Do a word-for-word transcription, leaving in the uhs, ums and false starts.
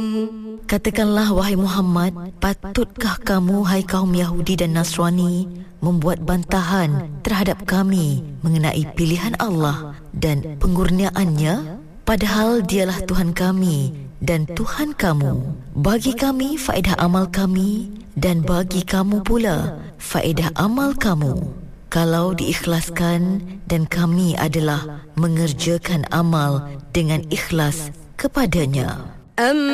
Katakanlah, wahai Muhammad, patutkah kamu, hai kaum Yahudi dan Nasrani, membuat bantahan terhadap kami mengenai pilihan Allah dan pengurniaannya? Padahal dialah Tuhan kami dan Tuhan kamu. Bagi kami faedah amal kami, dan bagi kamu pula faedah amal kamu. Kalau diikhlaskan, dan kami adalah mengerjakan amal dengan ikhlas kepadanya.